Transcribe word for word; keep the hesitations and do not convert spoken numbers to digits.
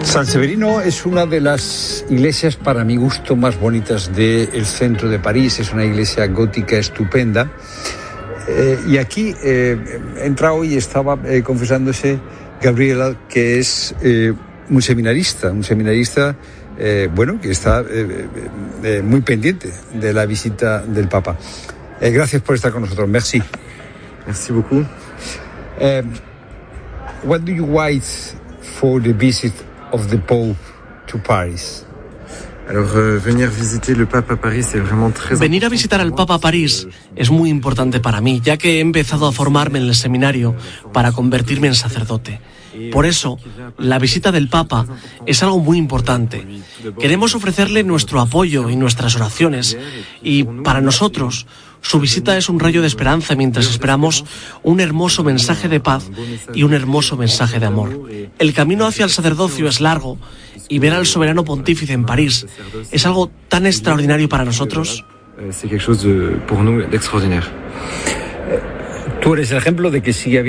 San Severino es una de las iglesias, para mi gusto, más bonitas del centro de París. Es una iglesia gótica estupenda. Eh, y aquí eh, entra hoy y estaba eh, confesándose Gabriela, que es eh, un seminarista, un seminarista, eh, bueno, que está eh, eh, muy pendiente de la visita del Papa. Eh, gracias por estar con nosotros. Merci. Merci beaucoup. Eh, what do you wait for the visit of the Pope to Paris? Alors, euh, venir visiter le Papa a París es vraiment très Venir a visitar al Papa a París es muy importante para mí, ya que he empezado a formarme en el seminario para convertirme en sacerdote. Por eso, la visita del Papa es algo muy importante. Queremos ofrecerle nuestro apoyo y nuestras oraciones, y para nosotros, su visita es un rayo de esperanza mientras esperamos un hermoso mensaje de paz y un hermoso mensaje de amor. El camino hacia el sacerdocio es largo, y ver al soberano pontífice en París es algo tan extraordinario para nosotros. C'est quelque chose de, pour nous, d'extraordinaire. Tú eres el ejemplo de que sigue habiendo